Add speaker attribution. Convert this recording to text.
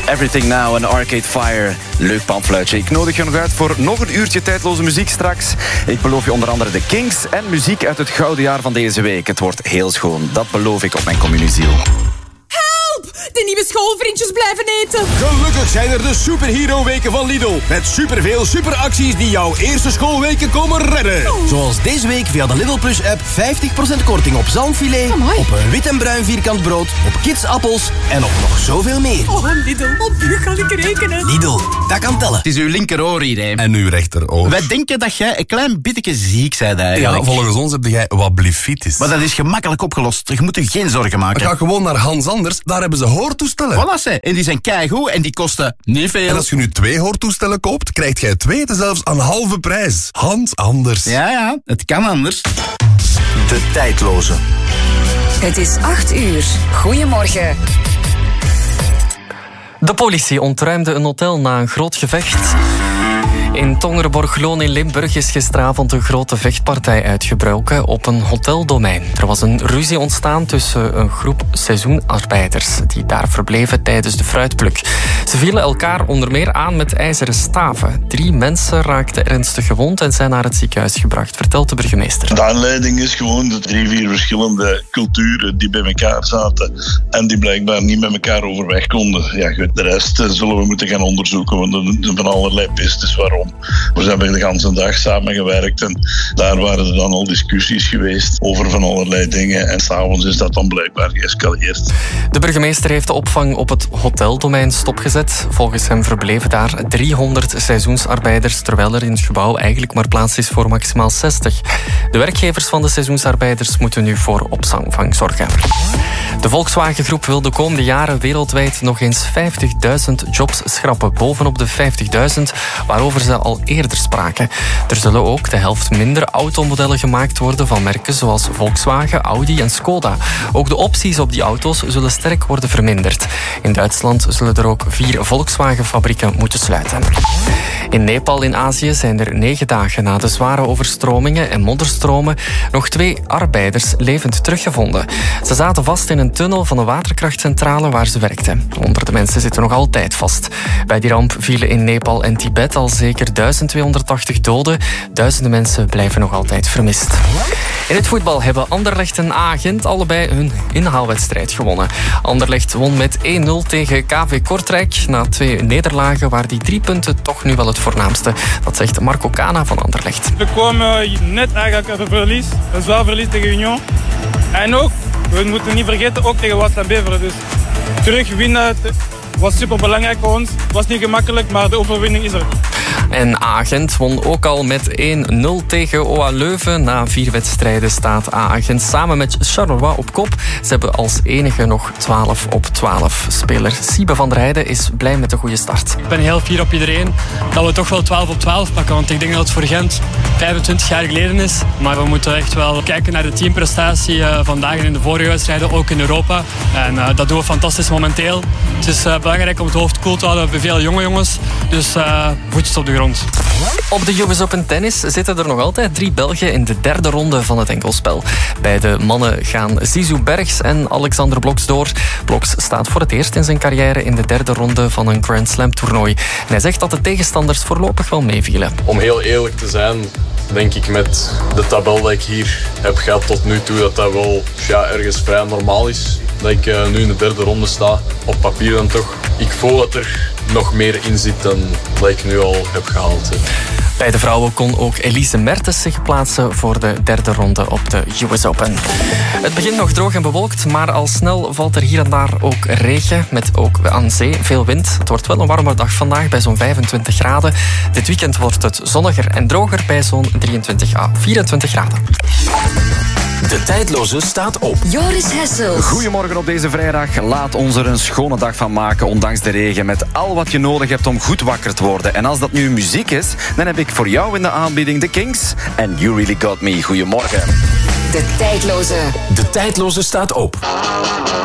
Speaker 1: Everything Now en Arcade Fire. Leuk pamfluitje. Ik nodig je nog uit voor nog een uurtje tijdloze muziek straks. Ik beloof je onder andere de Kings en muziek uit het gouden jaar van deze week. Het wordt heel schoon. Dat beloof ik op mijn communieziel.
Speaker 2: De nieuwe schoolvriendjes blijven eten.
Speaker 3: Gelukkig zijn er de Superhero-weken van Lidl. Met superveel superacties die jouw eerste schoolweken komen redden. Zoals deze week via de Lidl Plus-app 50% korting op zalmfilet, op een wit en bruin vierkant brood, op kidsappels en op nog zoveel meer.
Speaker 2: Oh, Lidl, op u kan ik rekenen.
Speaker 3: Lidl, dat kan tellen.
Speaker 4: Het is uw linkeroor hier, hè.
Speaker 5: En uw rechteroor.
Speaker 4: Wij denken dat jij een klein beetje ziek bent eigenlijk.
Speaker 5: Ja, volgens ons heb jij wat blefitis.
Speaker 4: Maar dat is gemakkelijk opgelost. Je moet je geen zorgen maken.
Speaker 5: Ga gewoon naar Hans Anders, daar hebben ze hoortoestellen.
Speaker 4: Voilà, ze. En die zijn keigoed en die kosten niet veel.
Speaker 5: En als je nu 2 hoortoestellen koopt, krijgt jij 2 zelfs aan halve prijs. Hans Anders.
Speaker 4: Ja, het kan anders.
Speaker 3: De tijdloze.
Speaker 6: Het is 8 uur. Goedemorgen.
Speaker 7: De politie ontruimde een hotel na een groot gevecht. In Tongerborg-Loon in Limburg is gisteravond een grote vechtpartij uitgebroken op een hoteldomein. Er was een ruzie ontstaan tussen een groep seizoenarbeiders die daar verbleven tijdens de fruitpluk. Ze vielen elkaar onder meer aan met ijzeren staven. 3 mensen raakten ernstig gewond en zijn naar het ziekenhuis gebracht, vertelt de burgemeester.
Speaker 8: De aanleiding is gewoon de 3-4 verschillende culturen die bij elkaar zaten en die blijkbaar niet met elkaar overweg konden. Ja, goed, de rest zullen we moeten gaan onderzoeken, want er zijn van allerlei pistes waarom. We hebben de hele dag samengewerkt en daar waren er dan al discussies geweest over van allerlei dingen en s'avonds is dat dan blijkbaar geëscaleerd.
Speaker 7: De burgemeester heeft de opvang op het hoteldomein stopgezet. Volgens hem verbleven daar 300 seizoensarbeiders, terwijl er in het gebouw eigenlijk maar plaats is voor maximaal 60. De werkgevers van de seizoensarbeiders moeten nu voor opvang zorgen. De Volkswagen-groep wil de komende jaren wereldwijd nog eens 50.000 jobs schrappen, bovenop de 50.000 waarover ze al eerder spraken. Er zullen ook de helft minder automodellen gemaakt worden van merken zoals Volkswagen, Audi en Skoda. Ook de opties op die auto's zullen sterk worden verminderd. In Duitsland zullen er ook 4 Volkswagen-fabrieken moeten sluiten. In Nepal in Azië zijn er 9 dagen na de zware overstromingen en modderstromen nog 2 arbeiders levend teruggevonden. Ze zaten vast in een tunnel van een waterkrachtcentrale waar ze werkten. Honderden mensen zitten nog altijd vast. Bij die ramp vielen in Nepal en Tibet al zeker 1280 doden. Duizenden mensen blijven nog altijd vermist. In het voetbal hebben Anderlecht en A-Gent allebei hun inhaalwedstrijd gewonnen. Anderlecht won met 1-0 tegen KV Kortrijk. Na 2 nederlagen waren die 3 punten toch nu wel het voornaamste. Dat zegt Marco Cana van Anderlecht.
Speaker 9: We kwamen net eigenlijk uit een verlies. Een zwaar verlies tegen Union. En ook, we moeten niet vergeten, ook tegen Waasland Beveren. Dus terug winnen was super belangrijk voor ons. Het was niet gemakkelijk, maar de overwinning is er.
Speaker 7: En A-Gent won ook al met 1-0 tegen OA Leuven. Na 4 wedstrijden staat A-Gent samen met Charleroi op kop. Ze hebben als enige nog 12-12. Speler Siebe van der Heijden is blij met de goede start.
Speaker 10: Ik ben heel fier op iedereen dat we toch wel 12-12 pakken. Want ik denk dat het voor Gent 25 jaar geleden is. Maar we moeten echt wel kijken naar de teamprestatie vandaag en in de vorige wedstrijden, ook in Europa. En dat doen we fantastisch momenteel. Het is belangrijk om het hoofd koel te houden. We hebben veel jonge jongens. Dus voetjes op de grond.
Speaker 7: Op de US Open Tennis zitten er nog altijd 3 Belgen in de 3e ronde van het enkelspel. Bij de mannen gaan Zizou Bergs en Alexander Bloks door. Bloks staat voor het eerst in zijn carrière in de 3e ronde van een Grand Slam toernooi. En hij zegt dat de tegenstanders voorlopig wel meevielen.
Speaker 11: Om heel eerlijk te zijn, denk ik met de tabel die ik hier heb gehad tot nu toe, dat wel ergens vrij normaal is. Dat ik nu in de 3e ronde sta, op papier dan toch. Ik voel dat er nog meer in zit dan dat ik nu al heb gehaald.
Speaker 7: Bij de vrouwen kon ook Elise Mertens zich plaatsen voor de 3e ronde op de US Open. Het begint nog droog en bewolkt, maar al snel valt er hier en daar ook regen. Met ook aan zee veel wind. Het wordt wel een warme dag vandaag bij zo'n 25 graden. Dit weekend wordt het zonniger en droger bij zo'n 23 à 24 graden.
Speaker 3: De tijdloze staat op.
Speaker 6: Joris Hessels.
Speaker 1: Goedemorgen op deze vrijdag. Laat ons er een schone dag van maken, ondanks de regen. Met al wat je nodig hebt om goed wakker te worden. En als dat nu muziek is, dan heb ik voor jou in de aanbieding de Kings en You Really Got Me. Goedemorgen.
Speaker 6: De tijdloze.
Speaker 3: De tijdloze staat op.